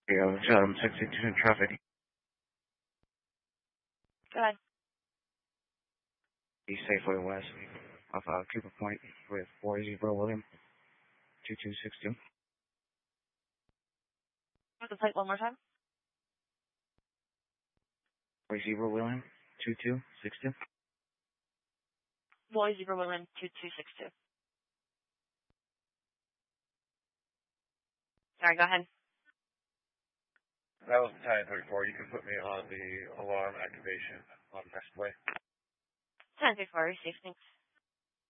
Yeah, 62 in traffic. Go ahead. East Safeway West off Cooper Point with 40 William 2262. What's the plate one more time? 40 William 2262. Boy 0 William 2262. Sorry, go ahead. That was Battalion 34. You can put me on the alarm activation on next way. 10-34, safe, thanks.